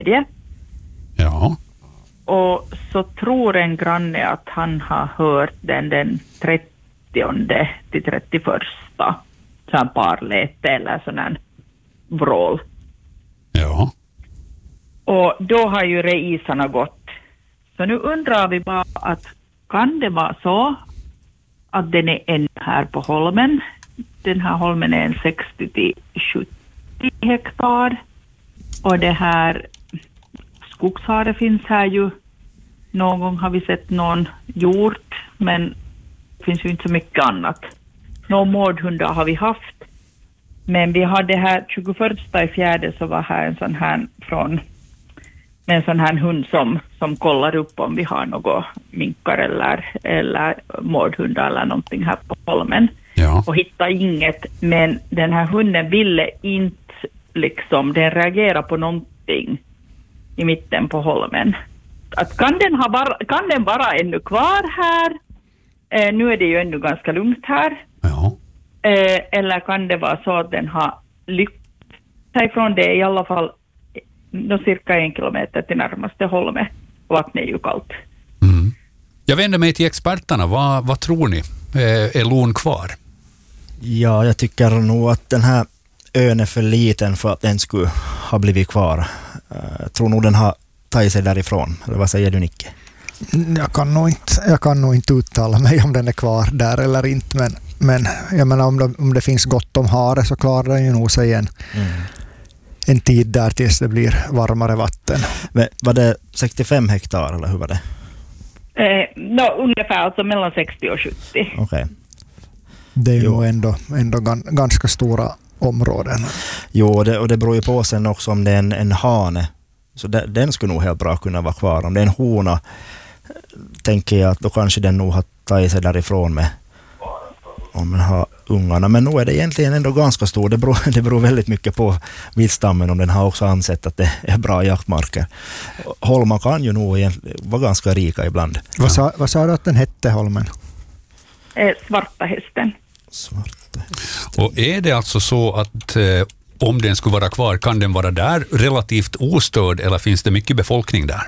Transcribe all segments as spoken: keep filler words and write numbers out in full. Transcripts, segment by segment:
tredje. Ja. Och så tror en granne att han har hört den den trettionde till trettioförsta. Sån parläte eller sån här vrål. Ja. Och då har ju reisarna gått. Så nu undrar vi bara att kan det vara så att den är en här på holmen. Den här holmen är en sextio till sjuttio hektar. Och det här skogshare finns här ju. Någon gång har vi sett någon hjort, men det finns ju inte så mycket annat. Någon mårdhundar har vi haft. Men vi hade här tjugoförsta i fjärde så var här en sån här från en sån här hund som, som kollar upp om vi har några minkar eller, eller mårdhundar eller någonting här på holmen. Ja. Och hittade inget, men den här hunden ville inte liksom, den reagerar på någonting i mitten på holmen. Att kan den, ha bara, kan den vara ännu kvar här? Eh, nu är det ju ännu ganska lugnt här. Ja. Eh, eller kan det vara så att den har lyckats ifrån det i alla fall no, cirka en kilometer till närmaste holme. Vattnet är ju kallt. Mm. Jag vänder mig till experterna. Vad, vad tror ni? Eh, är lon kvar? Ja, jag tycker nog att den här ön är för liten för att den skulle ha blivit kvar. Jag tror nog den har tagit sig därifrån. Eller vad säger du, Nicke? Jag kan nog inte, jag kan nog inte uttala mig om den är kvar där eller inte. Men, men jag menar, om det, om det finns gott om hare så klarar den ju nog sig en, mm. en tid där tills det blir varmare vatten. Men var det sextiofem hektar eller hur var det? Eh, no, ungefär alltså mellan sextio och sjuttio. Okej. Okay. Det är ju nog ändå, ändå ganska stora områden. Jo, det, och det beror ju på sen också om det är en, en hane. Så det, den skulle nog helt bra kunna vara kvar. Om det är en hona tänker jag att då kanske den nog har tagit sig därifrån med om man har ungarna. Men nu är det egentligen ändå ganska stor. Det beror, det beror väldigt mycket på viltstammen om den har också ansett att det är bra jaktmarker. Holmar kan ju nog vara ganska rika ibland. Vad, ja. sa, vad sa du att den hette, holmen? Eh, svarta hästen. Svarta hästen. Och är det alltså så att eh, om den skulle vara kvar, kan den vara där relativt ostörd eller finns det mycket befolkning där?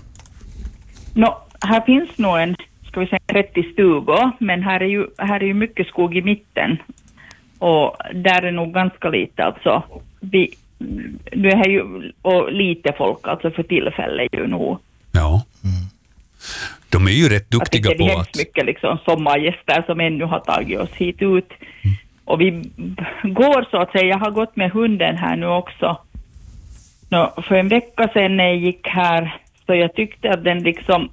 No, här finns nog en, ska vi säga, trettio stugor, men här är ju, här är ju mycket skog i mitten. Och där är nog ganska lite, alltså. Vi, det är ju och lite folk, alltså för tillfället ju nog. Ja. Mm. De är ju rätt duktiga på att... Det är hemskt mycket liksom sommargäster som ännu har tagit oss hit ut. Mm. Och vi går så att säga, jag har gått med hunden här nu också. No, för en vecka sedan när jag gick här så jag tyckte att den liksom,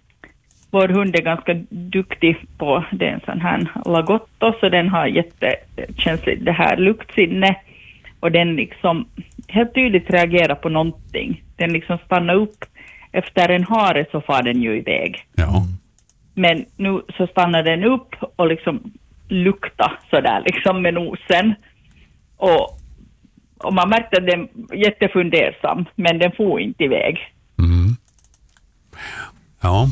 vår hund är ganska duktig på den sån här lagotto, så den har jättekänsligt det här luktsinne och den liksom helt tydligt reagerar på någonting. Den liksom stannar upp efter en hare så far den ju iväg. Ja. Men nu så stannar den upp och liksom lukta sådär liksom med nosen. Och, och man märkte att den är jättefundersam, men den får inte iväg. Mm. Ja.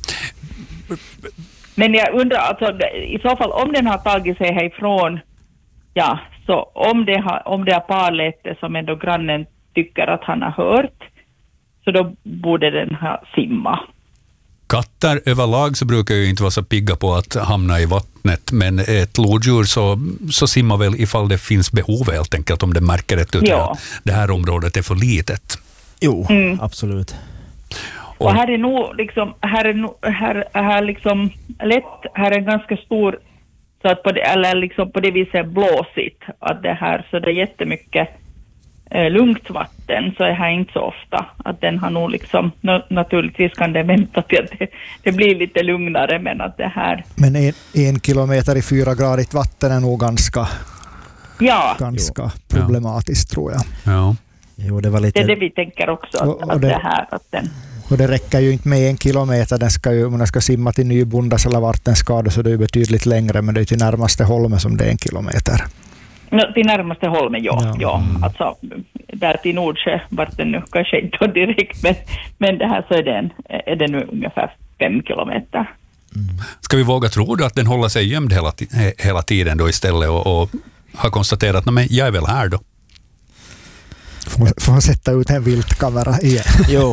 Men jag undrar, alltså, i så fall om den har tagit sig härifrån, ja, så om det har, om det är parläte som ändå grannen tycker att han har hört, så då borde den ha simma. Katter överlag så brukar ju inte vara så pigga på att hamna i vattnet, men ett lodjur så, så simmar väl ifall det finns behov helt enkelt, om det märker ett ut ja. att det här området är för litet. Jo, mm. absolut. Och, och här är nog liksom, här är nog, här, här liksom lätt, här är ganska stor, så att på det, eller liksom på det viset blåsigt, att det här, så det är jättemycket eh, lugnt vatten, så är här inte så ofta, att den har nog liksom, naturligtvis kan det vänta till att det, det blir lite lugnare, men att det här... Men en, en kilometer i fyra gradigt vatten är nog ganska, ja. ganska problematiskt, ja. tror jag. Ja. Jo, det var lite... Det är det vi tänker också, att, och, och att det, det här, att den... Och det räcker ju inte med en kilometer, den ska ju, om den ska simma till Nybondas eller vart den ska, så det är betydligt längre, men det är till närmaste holme som det är en kilometer. No, till närmaste holme, ja. ja. ja. Mm. Alltså, där till Nordsjö, vart den nu kanske inte direkt, men, men det här så är det, en, är det nu ungefär fem kilometer. Mm. Ska vi våga tro då att den håller sig gömd hela, hela tiden då istället och, och har konstaterat att jag är väl här då? Får, får sätta ut en viltkamera igen. Jo,